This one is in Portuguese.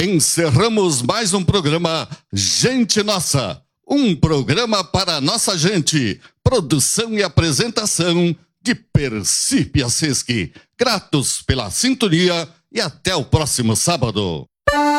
Encerramos mais um programa Gente Nossa, um programa para nossa gente. Produção e apresentação de Percy Piaseschi. Gratos pela sintonia e até o próximo sábado.